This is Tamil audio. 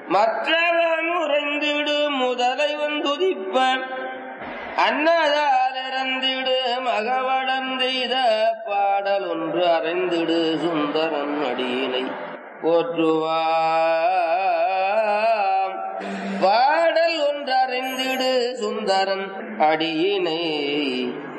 மற்றவன் உறைந்திடு முதலை வந்துதிப்ப அன்னதால் இறந்திடு மகவடந்தெய்த பாடல் ஒன்று அறைந்திடு சுந்தரன் அடியினை போற்றுவாம். பாடல் ஒன்று அறைந்திடு சுந்தரன் அடியினை